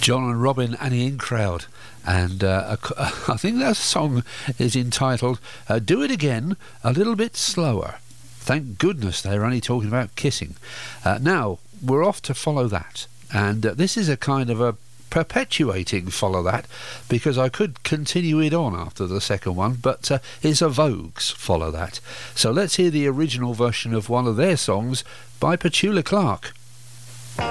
John and Robin, Annie in Crowd, and I think that song is entitled Do It Again a Little Bit Slower. Thank goodness they're only talking about kissing. Now we're off to Follow That, and this is a kind of a perpetuating Follow That, because I could continue it on after the second one, but it's a Vogue's Follow That. So let's hear the original version of one of their songs by Petula Clark.